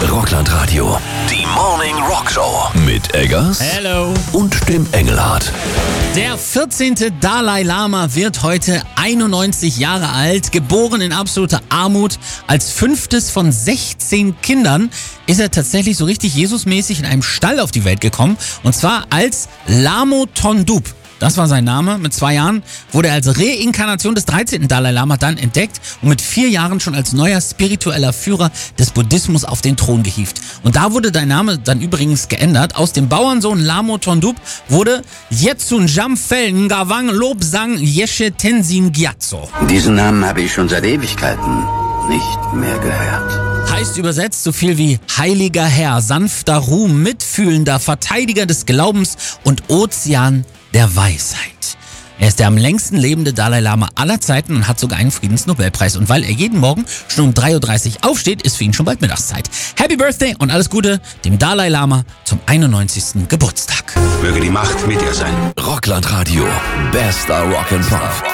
Rockland-Radio. Die Morning Rock Show. Mit Eggers. Hello. Und dem Engelhardt. Der 14. Dalai Lama wird heute 91 Jahre alt, geboren in absoluter Armut. Als 5. von 16 Kindern ist er tatsächlich so richtig Jesusmäßig in einem Stall auf die Welt gekommen. Und zwar als Lamo Thondup. Das war sein Name. Mit 2 Jahren wurde er als Reinkarnation des 13. Dalai Lama dann entdeckt und mit 4 Jahren schon als neuer spiritueller Führer des Buddhismus auf den Thron gehievt. Und da wurde dein Name dann übrigens geändert. Aus dem Bauernsohn Lamo Thondup wurde Yetsun Jamphel Ngawang Lobsang Yeshe Tenzin Gyatso. Diesen Namen habe ich schon seit Ewigkeiten nicht mehr gehört. Heißt übersetzt so viel wie heiliger Herr, sanfter Ruhm, mitfühlender Verteidiger des Glaubens und Ozean der Weisheit. Er ist der am längsten lebende Dalai Lama aller Zeiten und hat sogar einen Friedensnobelpreis. Und weil er jeden Morgen schon um 3.30 Uhr aufsteht, ist für ihn schon bald Mittagszeit. Happy Birthday und alles Gute dem Dalai Lama zum 91. Geburtstag. Möge die Macht mit dir sein. Rockland-Radio. Bester Rock and Pop.